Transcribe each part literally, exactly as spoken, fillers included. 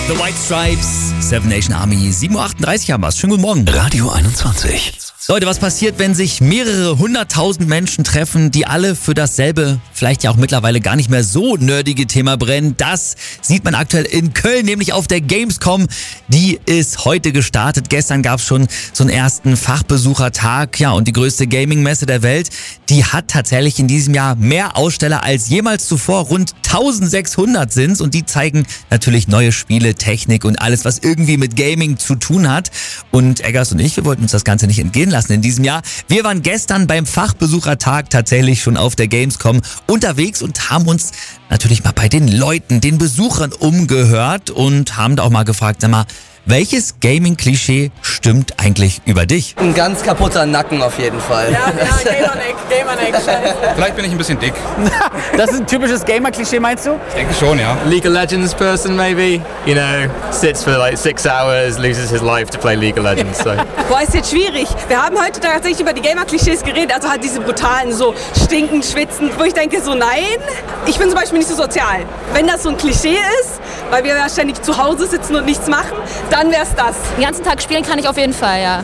The White Stripes, Seven Nation Army, sieben Uhr achtunddreißig haben wir es. Schönen guten Morgen. Radio einundzwanzig. Leute, was passiert, wenn sich mehrere hunderttausend Menschen treffen, die alle für dasselbe, vielleicht ja auch mittlerweile gar nicht mehr so nerdige Thema brennen? Das sieht man aktuell in Köln, nämlich auf der Gamescom. Die ist heute gestartet. Gestern gab es schon so einen ersten Fachbesuchertag. Ja, und die größte Gaming-Messe der Welt, die hat tatsächlich in diesem Jahr mehr Aussteller als jemals zuvor. Rund eintausendsechshundert sind's und die zeigen natürlich neue Spiele, Technik und alles, was irgendwie mit Gaming zu tun hat. Und Eggers und ich, wir wollten uns das Ganze nicht entgehen lassen in diesem Jahr. Wir waren gestern beim Fachbesuchertag tatsächlich schon auf der Gamescom unterwegs und haben uns natürlich mal bei den Leuten, den Besuchern umgehört und haben da auch mal gefragt, sag mal, welches Gaming-Klischee stimmt eigentlich über dich? Ein ganz kaputter Nacken auf jeden Fall. Ja, ja, Gamer-Neck, Gamer-Neck, scheiße. Vielleicht bin ich ein bisschen dick. Das ist ein typisches Gamer-Klischee, meinst du? Ich denke schon, ja. League of Legends person, maybe. You know, sits for like six hours, loses his life to play League of Legends. So. Boah, ist jetzt schwierig. Wir haben heute tatsächlich über die Gamer-Klischees geredet, also halt diese brutalen, so stinken, schwitzen, wo ich denke so, nein, ich bin zum Beispiel nicht so sozial. Wenn das so ein Klischee ist, weil wir ja ständig zu Hause sitzen und nichts machen, dann wär's das. Den ganzen Tag spielen kann ich auf jeden Fall, ja.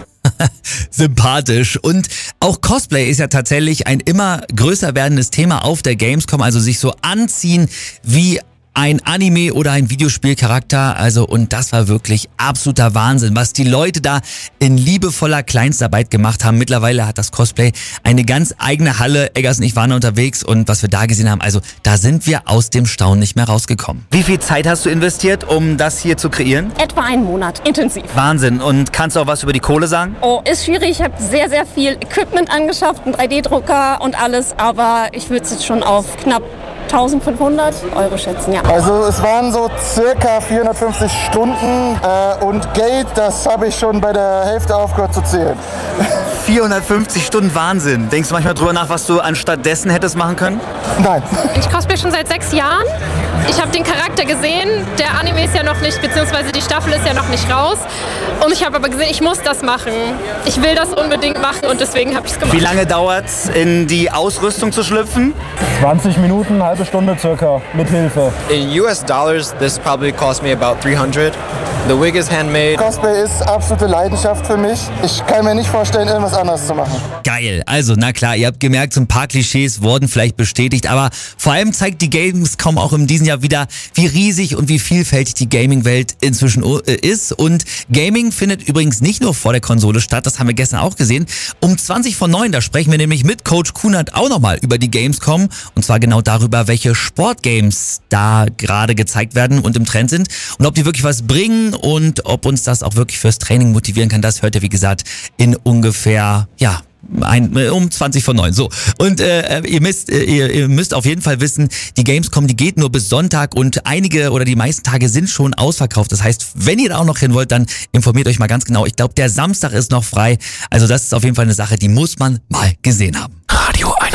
Sympathisch. Und auch Cosplay ist ja tatsächlich ein immer größer werdendes Thema auf der Gamescom, also sich so anziehen wie ein Anime- oder ein Videospielcharakter, also und das war wirklich absoluter Wahnsinn, was die Leute da in liebevoller Kleinstarbeit gemacht haben. Mittlerweile hat das Cosplay eine ganz eigene Halle. Eggers und ich waren unterwegs und was wir da gesehen haben, also da sind wir aus dem Staunen nicht mehr rausgekommen. Wie viel Zeit hast du investiert, um das hier zu kreieren? Etwa einen Monat, intensiv. Wahnsinn. Und kannst du auch was über die Kohle sagen? Oh, ist schwierig. Ich habe sehr, sehr viel Equipment angeschafft, einen drei D Drucker und alles, aber ich würde es jetzt schon auf knapp eintausendfünfhundert Euro schätzen, ja. Also es waren so circa vierhundertfünfzig Stunden äh, und Geld, das habe ich schon bei der Hälfte aufgehört zu zählen. vierhundertfünfzig Stunden, Wahnsinn. Denkst du manchmal drüber nach, was du anstattdessen hättest machen können? Nein. Ich cosplay schon seit sechs Jahren. Ich habe den Charakter gesehen. Der Anime ist ja noch nicht, beziehungsweise die Staffel ist ja noch nicht raus. Und ich habe aber gesehen, ich muss das machen. Ich will das unbedingt machen und deswegen habe ich es gemacht. Wie lange dauert es, in die Ausrüstung zu schlüpfen? zwanzig Minuten, halbe Stunde circa, mit Hilfe. In U S dollars, this probably cost me about three hundred. The wig is handmade. Cosplay ist absolute Leidenschaft für mich. Ich kann mir nicht vorstellen, irgendwas anderes zu machen. Geil. Also, na klar, ihr habt gemerkt, so ein paar Klischees wurden vielleicht bestätigt, aber vor allem zeigt die Gamescom auch in diesem Jahr wieder, wie riesig und wie vielfältig die Gaming-Welt inzwischen ist. Und Gaming findet übrigens nicht nur vor der Konsole statt, das haben wir gestern auch gesehen. Um zwanzig vor neun, da sprechen wir nämlich mit Coach Kunert auch nochmal über die Gamescom. Und zwar genau darüber, welche Sportgames da gerade gezeigt werden und im Trend sind. Und ob die wirklich was bringen und ob uns das auch wirklich fürs Training motivieren kann, das hört ihr, wie gesagt, in ungefähr, ja, Ein, um zwanzig vor neun. So. Und äh, ihr, müsst, äh, ihr, ihr müsst auf jeden Fall wissen, die Gamescom, die geht nur bis Sonntag und einige oder die meisten Tage sind schon ausverkauft. Das heißt, wenn ihr da auch noch hin wollt, dann informiert euch mal ganz genau. Ich glaube, der Samstag ist noch frei. Also das ist auf jeden Fall eine Sache, die muss man mal gesehen haben. Radio einundzwanzig.